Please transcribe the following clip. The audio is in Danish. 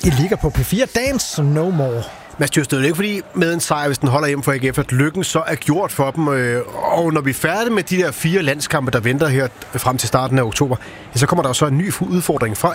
I ligger på P4 Dance No More. Mads Tjøsted, det er ikke fordi med en sejr, hvis den holder hjem for AGF, at lykken så er gjort for dem. Og når vi er færdige med de der 4 landskampe, der venter her frem til starten af oktober, så kommer der jo så en ny udfordring fra